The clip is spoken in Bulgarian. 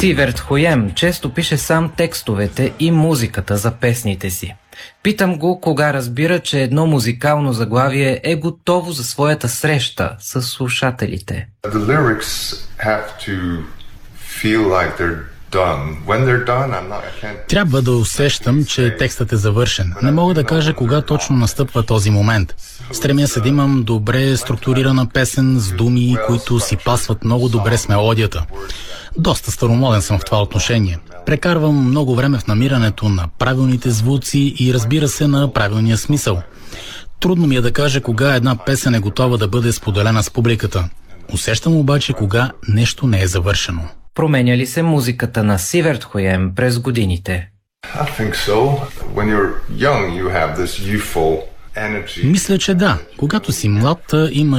Сиверт Хуем често пише сам текстовете и музиката за песните си. Питам го кога разбира, че едно музикално заглавие е готово за своята среща с слушателите. Трябва да усещам, че текстът е завършен. Не мога да кажа кога точно настъпва този момент. Стремя се да имам добре структурирана песен с думи, които си пасват много добре с мелодията. Доста старомоден съм в това отношение. Прекарвам много време в намирането на правилните звуци и, разбира се, на правилния смисъл. Трудно ми е да кажа кога една песен е готова да бъде споделена с публиката. Усещам обаче кога нещо не е завършено. Променя ли се музиката на Сиверт Хуем през годините? Мисля, че да. Когато си млад, имаш